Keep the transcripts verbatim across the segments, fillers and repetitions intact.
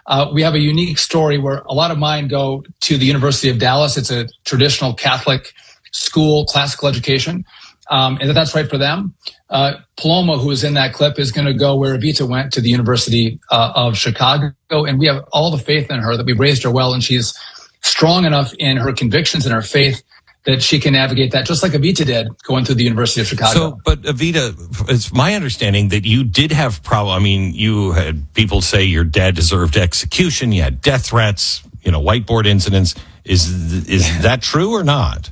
Uh, we have a unique story where a lot of mine go to the University of Dallas. It's a traditional Catholic school, classical education, um, and that's right for them. Uh, Paloma, who is in that clip, is going to go where Evita went, to the University uh, of Chicago, and we have all the faith in her that we've raised her well, and she's strong enough in her convictions and her faith that she can navigate that, just like Evita did going through the University of Chicago. So, but Evita, it's my understanding that you did have problem. I mean, you had people say your dad deserved execution. You had death threats, you know, whiteboard incidents. Is is that true or not?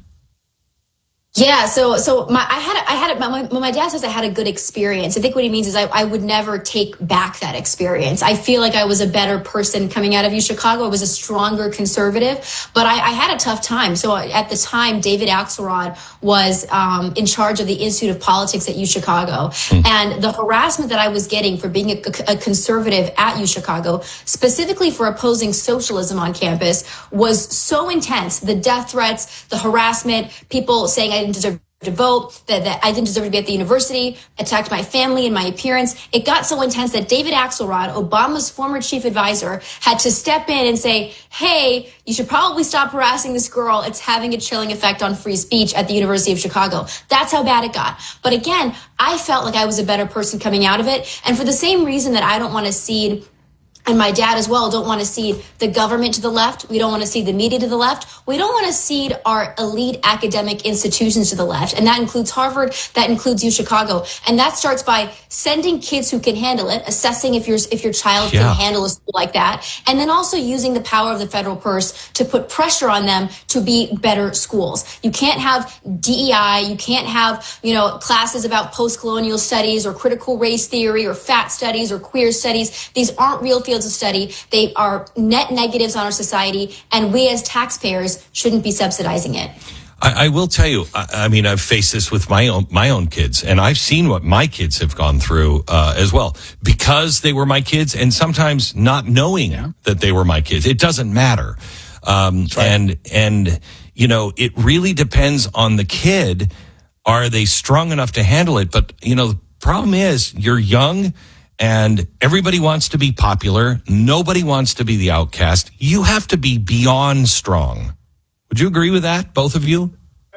Yeah, so so my I had I had my, when my dad says I had a good experience, I think what he means is I, I would never take back that experience. I feel like I was a better person coming out of U Chicago. I was a stronger conservative, but I, I had a tough time. So at the time, David Axelrod was um, in charge of the Institute of Politics at U Chicago, mm. and the harassment that I was getting for being a, a conservative at U Chicago, specifically for opposing socialism on campus, was so intense. The death threats, the harassment, people saying I didn't deserve to vote, that, that I didn't deserve to be at the university, attacked my family and my appearance. It got so intense that David Axelrod, Obama's former chief advisor, had to step in and say, hey, you should probably stop harassing this girl. It's having a chilling effect on free speech at the University of Chicago. That's how bad it got. But again, I felt like I was a better person coming out of it. And for the same reason that I don't want to cede, and my dad as well, don't want to cede the government to the left. We don't want to cede the media to the left. We don't want to cede our elite academic institutions to the left. And that includes Harvard. That includes U Chicago. And that starts by sending kids who can handle it, assessing if your if your child yeah. can handle a school like that, and then also using the power of the federal purse to put pressure on them to be better schools. You can't have D E I. You can't have, you know, classes about post-colonial studies or critical race theory or fat studies or queer studies. These aren't real fields of study. They are net negatives on our society, and we as taxpayers shouldn't be subsidizing it. I, I will tell you, I, I mean, I've faced this with my own my own kids, and I've seen what my kids have gone through uh, as well, because they were my kids, and sometimes not knowing yeah. that they were my kids. It doesn't matter, um, right. and and you know, it really depends on the kid. Are they strong enough to handle it? But you know, the problem is you're young. And everybody wants to be popular. Nobody wants to be the outcast. You have to be beyond strong. Would you agree with that, both of you?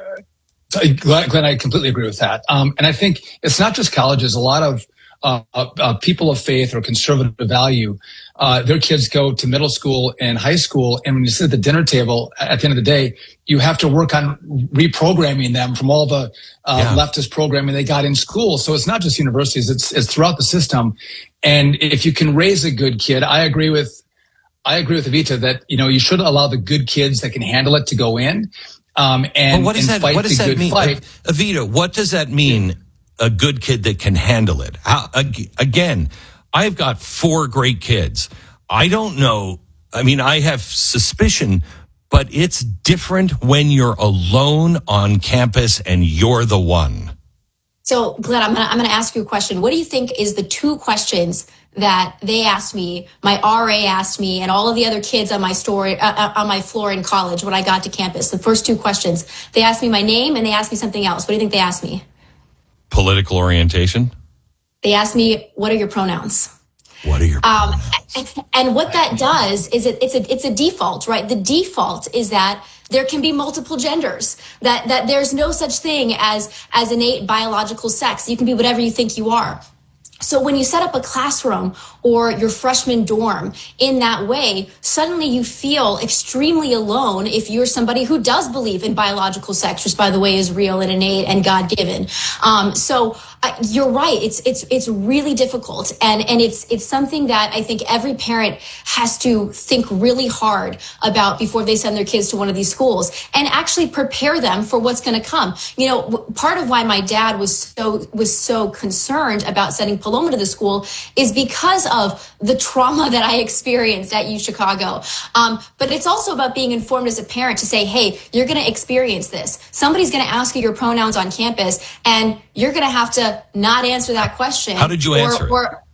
Uh, Glenn, I completely agree with that. Um, and I think it's not just colleges. A lot of uh, uh, people of faith or conservative value, uh, their kids go to middle school and high school. And when you sit at the dinner table, at the end of the day, you have to work on reprogramming them from all the uh, yeah. leftist programming they got in school. So it's not just universities, it's, it's throughout the system. And if you can raise a good kid, I agree with, I agree with Evita that, you know, you should allow the good kids that can handle it to go in, um, and, what does and that, fight what does the that good mean? fight. Evita, what does that mean? A good kid that can handle it? How, again, I've got four great kids. I don't know. I mean, I have suspicion, but it's different when you're alone on campus and you're the one. So, Glenn, I'm gonna I'm gonna ask you a question. What do you think is the two questions that they asked me, my R A asked me, and all of the other kids on my story uh, on my floor in college when I got to campus? The first two questions, they asked me my name and they asked me something else. What do you think they asked me? Political orientation. They asked me, "What are your pronouns?" What are your pronouns? Um, and what that does is it, it's a it's a default, right? The default is that there can be multiple genders, that that there's no such thing as as innate biological sex. You can be whatever you think you are. So when you set up a classroom or your freshman dorm in that way, suddenly you feel extremely alone if you're somebody who does believe in biological sex, which, by the way, is real and innate and God-given. Um, so uh, you're right. It's it's it's really difficult, and and it's it's something that I think every parent has to think really hard about before they send their kids to one of these schools, and actually prepare them for what's going to come. You know, part of why my dad was so was so concerned about sending Paloma to the school is because of the trauma that I experienced at U Chicago. Um, but it's also about being informed as a parent to say, hey, you're going to experience this. Somebody's going to ask you your pronouns on campus, and you're going to have to not answer that question. How did you answer or, it? Or,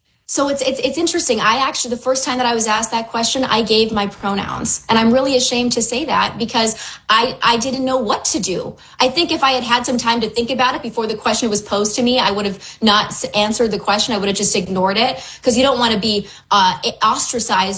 So it's, it's it's interesting. I actually, the first time that I was asked that question, I gave my pronouns. And I'm really ashamed to say that because I, I didn't know what to do. I think if I had had some time to think about it before the question was posed to me, I would have not answered the question. I would have just ignored it because you don't want to be uh, ostracized